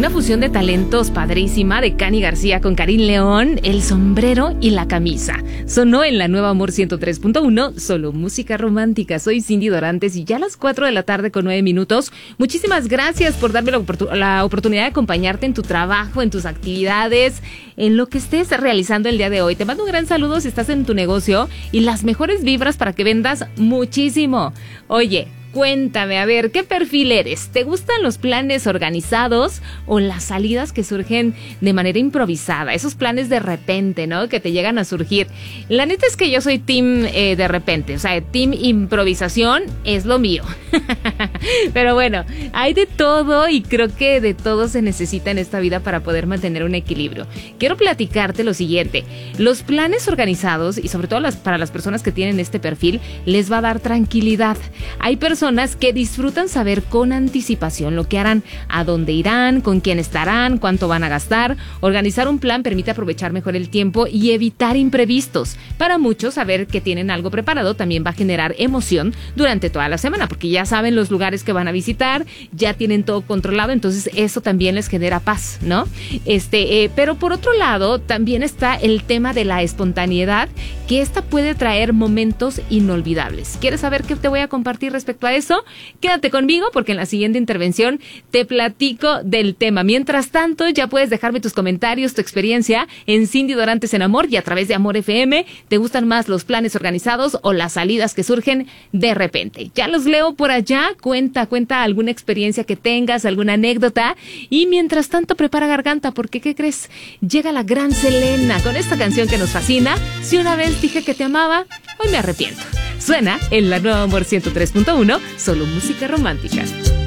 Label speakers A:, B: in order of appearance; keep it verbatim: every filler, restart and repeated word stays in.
A: Una fusión de talentos padrísima de Cani García con Karin León, el sombrero y la camisa. Sonó en la Nueva Amor ciento tres punto uno, solo música romántica. Soy Cindy Dorantes y ya a las cuatro de la tarde con nueve minutos. Muchísimas gracias por darme la, oportun- la oportunidad de acompañarte en tu trabajo, en tus actividades, en lo que estés realizando el día de hoy. Te mando un gran saludo si estás en tu negocio y las mejores vibras para que vendas muchísimo. Oye, cuéntame, a ver, ¿qué perfil eres? ¿Te gustan los planes organizados o las salidas que surgen de manera improvisada? Esos planes de repente, ¿no? Que te llegan a surgir. La neta es que yo soy team eh, de repente, o sea, team improvisación es lo mío. Pero bueno, hay de todo y creo que de todo se necesita en esta vida para poder mantener un equilibrio. Quiero platicarte lo siguiente. Los planes organizados, y sobre todo las, para las personas que tienen este perfil, les va a dar tranquilidad. Hay personas Personas que disfrutan saber con anticipación lo que harán, a dónde irán, con quién estarán, cuánto van a gastar. Organizar un plan permite aprovechar mejor el tiempo y evitar imprevistos. Para muchos, saber que tienen algo preparado también va a generar emoción durante toda la semana, porque ya saben los lugares que van a visitar, ya tienen todo controlado, entonces eso también les genera paz, ¿no? Este, eh, pero por otro lado, también está el tema de la espontaneidad, que esta puede traer momentos inolvidables. ¿Quieres saber qué te voy a compartir respecto a eso? Quédate conmigo porque en la siguiente intervención te platico del tema. Mientras tanto, ya puedes dejarme tus comentarios, tu experiencia en Cindy Dorantes en Amor y a través de Amor F M. ¿Te gustan más los planes organizados o las salidas que surgen de repente? Ya los leo por allá. Cuenta, cuenta alguna experiencia que tengas, alguna anécdota. Y mientras tanto, prepara garganta porque, ¿qué crees? Llega la gran Selena con esta canción que nos fascina. Si una vez dije que te amaba, hoy me arrepiento. Suena en la Nueva Amor ciento tres punto uno, solo música romántica.